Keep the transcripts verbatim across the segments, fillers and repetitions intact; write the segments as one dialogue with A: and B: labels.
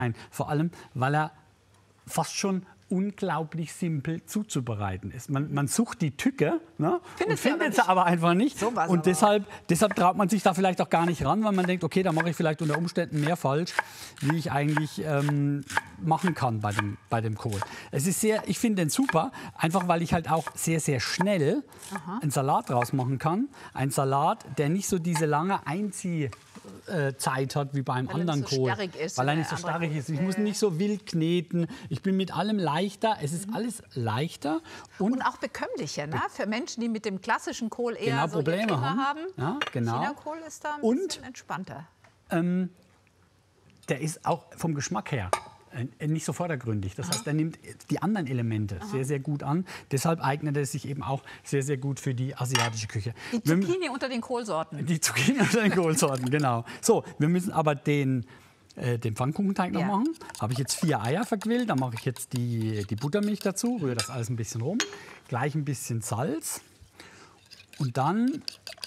A: Nein, vor allem, weil er fast schon unglaublich simpel zuzubereiten ist. Man, man sucht die Tücke, ne, und findet sie aber einfach nicht.
B: So
A: und
B: aber.
A: deshalb, deshalb traut man sich da vielleicht auch gar nicht ran, weil man denkt, okay, da mache ich vielleicht unter Umständen mehr falsch, wie ich eigentlich ähm, machen kann bei dem, bei dem Kohl. Es ist sehr, ich finde den super, einfach weil ich halt auch sehr, sehr schnell Aha. einen Salat draus machen kann. Ein Salat, der nicht so diese lange Einziehzeit hat wie beim
B: weil
A: anderen
B: er so
A: Kohl.
B: Ist,
A: weil er nicht so starrig ist. Ich muss nicht so wild kneten. Ich bin mit allem leichter. Es ist mhm. alles leichter. Und,
B: und auch bekömmlicher, ne? Für Menschen, die mit dem klassischen Kohl eher
A: genau,
B: so
A: Probleme haben.
B: haben.
A: Ja, genau.
B: Chinakohl ist da ein
A: und,
B: bisschen entspannter.
A: Ähm, der ist auch vom Geschmack her nicht so vordergründig. Das Aha. heißt, er nimmt die anderen Elemente Aha. sehr, sehr gut an. Deshalb eignet er sich eben auch sehr, sehr gut für die asiatische Küche.
B: Die Zucchini wir, unter den Kohlsorten.
A: Die Zucchini unter den Kohlsorten, genau. So, wir müssen aber den, äh, den Pfannkuchenteig noch ja. machen. Habe ich jetzt vier Eier verquillt. Da mache ich jetzt die, die Buttermilch dazu, rühre das alles ein bisschen rum. Gleich ein bisschen Salz. Und dann...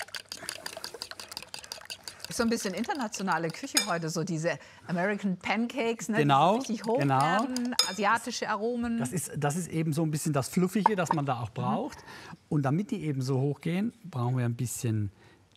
B: Ist so ein bisschen internationale Küche heute, so diese American Pancakes, ne,
A: genau,
B: die richtig hoch
A: genau.
B: werden, asiatische Aromen.
A: Das ist, das ist eben so ein bisschen das Fluffige, das man da auch braucht. Mhm. Und damit die eben so hoch gehen, brauchen wir ein bisschen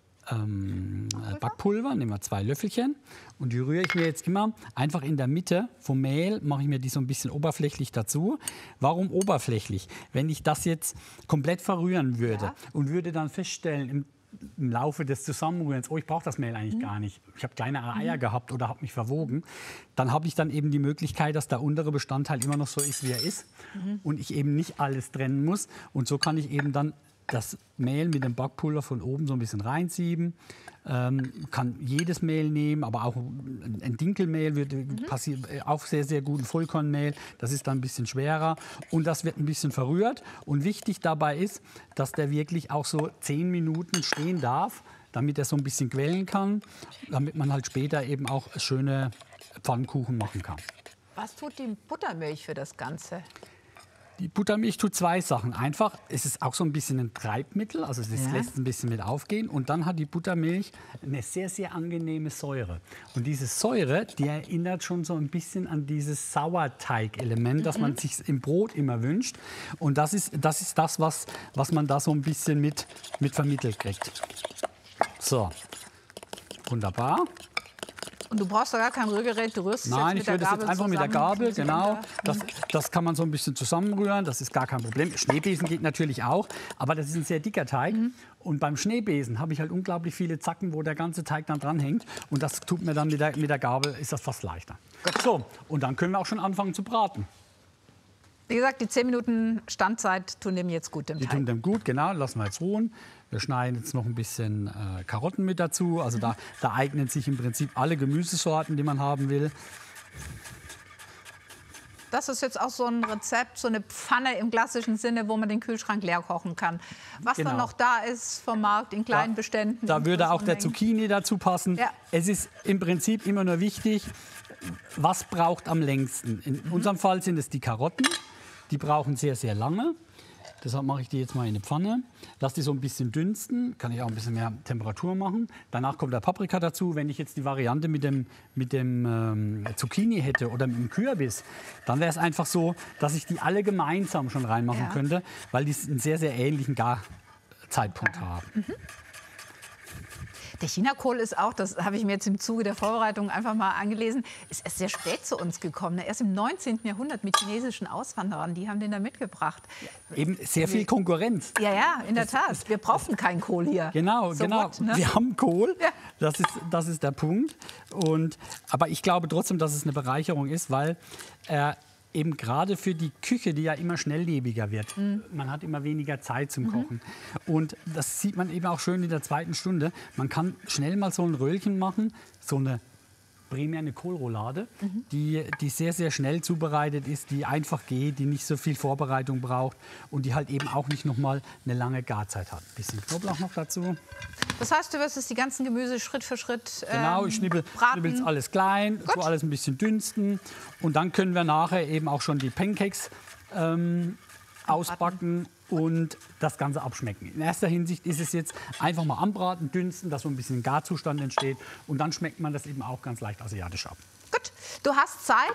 A: ähm, Backpulver, nehmen wir zwei Löffelchen. Und die rühre ich mir jetzt immer einfach in der Mitte vom Mehl, mache ich mir die so ein bisschen oberflächlich dazu. Warum oberflächlich? Wenn ich das jetzt komplett verrühren würde ja. und würde dann feststellen, im im Laufe des Zusammenrührens, oh, ich brauche das Mehl eigentlich mhm. gar nicht. Ich habe kleine Eier mhm. gehabt oder habe mich verwogen. Dann habe ich dann eben die Möglichkeit, dass der untere Bestandteil immer noch so ist, wie er ist. Mhm. Und ich eben nicht alles trennen muss. Und so kann ich eben dann das Mehl mit dem Backpulver von oben so ein bisschen reinsieben. Ähm, kann jedes Mehl nehmen, aber auch ein Dinkelmehl wird mhm. passiert, auch sehr, sehr gut. Ein Vollkornmehl, das ist dann ein bisschen schwerer. Und das wird ein bisschen verrührt. Und wichtig dabei ist, dass der wirklich auch so zehn Minuten stehen darf, damit er so ein bisschen quellen kann, damit man halt später eben auch schöne Pfannkuchen machen kann.
B: Was tut die Buttermilch für das Ganze?
A: Die Buttermilch tut zwei Sachen. Einfach, es ist auch so ein bisschen ein Treibmittel, also es ja. lässt ein bisschen mit aufgehen. Und dann hat die Buttermilch eine sehr, sehr angenehme Säure. Und diese Säure, die erinnert schon so ein bisschen an dieses Sauerteig-Element, mhm. das man sich im Brot immer wünscht. Und das ist das, ist das was, was man da so ein bisschen mit, mit vermittelt kriegt. So, wunderbar.
B: Und du brauchst da gar kein Rührgerät, du rührst es
A: Nein,
B: jetzt
A: ich
B: mit der
A: rühre das jetzt einfach mit der Gabel, genau. Das,
B: mhm.
A: das kann man so ein bisschen zusammenrühren, das ist gar kein Problem. Schneebesen geht natürlich auch, aber das ist ein sehr dicker Teig. Mhm. Und beim Schneebesen habe ich halt unglaublich viele Zacken, wo der ganze Teig dann dran hängt. Und das tut mir dann mit der, mit der Gabel, ist das fast leichter. Gut. So, und dann können wir auch schon anfangen zu braten.
B: Wie gesagt, die zehn Minuten Standzeit tun dem jetzt gut im
A: Die
B: Teig.
A: tun dem gut, genau, lassen wir jetzt ruhen. Wir schneiden jetzt noch ein bisschen äh, Karotten mit dazu. Also da, da eignen sich im Prinzip alle Gemüsesorten, die man haben will.
B: Das ist jetzt auch so ein Rezept, so eine Pfanne im klassischen Sinne, wo man den Kühlschrank leer kochen kann. Was genau. dann noch da ist vom Markt in kleinen
A: da,
B: Beständen.
A: Da würde auch der Zucchini dazu passen. Ja. Es ist im Prinzip immer nur wichtig, was braucht am längsten. In mhm. unserem Fall sind es die Karotten. Die brauchen sehr, sehr lange. Deshalb mache ich die jetzt mal in eine Pfanne. Lass die so ein bisschen dünsten. Kann ich auch ein bisschen mehr Temperatur machen. Danach kommt der Paprika dazu. Wenn ich jetzt die Variante mit dem, mit dem ähm, Zucchini hätte oder mit dem Kürbis, dann wäre es einfach so, dass ich die alle gemeinsam schon reinmachen ja. könnte, weil die einen sehr, sehr ähnlichen Garzeitpunkt haben. Mhm.
B: Der Chinakohl ist auch, das habe ich mir jetzt im Zuge der Vorbereitung einfach mal angelesen, ist erst sehr spät zu uns gekommen. Erst im neunzehnten Jahrhundert mit chinesischen Auswanderern, die haben den da mitgebracht.
A: Ja, eben sehr viel Konkurrenz.
B: Ja, ja, in der Tat. Wir brauchen keinen Kohl hier.
A: Genau, so genau. What, ne? Wir haben Kohl, ja. das, ist, das ist der Punkt. Und, aber ich glaube trotzdem, dass es eine Bereicherung ist, weil äh, eben gerade für die Küche, die ja immer schnelllebiger wird. Mhm. Man hat immer weniger Zeit zum Kochen. Mhm. Und das sieht man eben auch schön in der zweiten Stunde. Man kann schnell mal so ein Röllchen machen, so eine primär eine Kohlroulade, mhm. die, die sehr, sehr schnell zubereitet ist, die einfach geht, die nicht so viel Vorbereitung braucht und die halt eben auch nicht noch mal eine lange Garzeit hat. Ein bisschen Knoblauch noch dazu.
B: Das heißt, du wirst jetzt die ganzen Gemüse Schritt für Schritt ähm,
A: Genau, ich schnibbel, schnibbel jetzt alles klein, so alles ein bisschen dünsten. Und dann können wir nachher eben auch schon die Pancakes ähm, ausbacken und das Ganze abschmecken. In erster Hinsicht ist es jetzt einfach mal anbraten, dünsten, dass so ein bisschen Garzustand entsteht. Und dann schmeckt man das eben auch ganz leicht asiatisch ab.
B: Gut, du hast Zeit.